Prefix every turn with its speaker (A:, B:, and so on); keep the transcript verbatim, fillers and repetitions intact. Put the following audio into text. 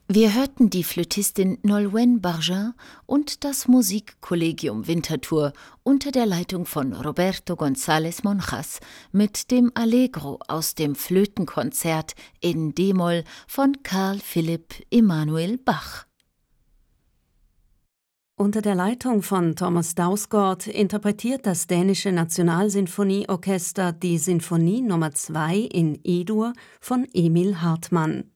A: Wir hörten die Flötistin Nolwenn Bargin und das Musikkollegium Winterthur unter der Leitung von Roberto González Monjas mit dem Allegro aus dem Flötenkonzert in d-Moll von Carl Philipp Emanuel Bach.
B: Unter der Leitung von Thomas Dausgaard interpretiert das dänische Nationalsinfonieorchester die Sinfonie Nummer zwei in E-Dur von Emil Hartmann.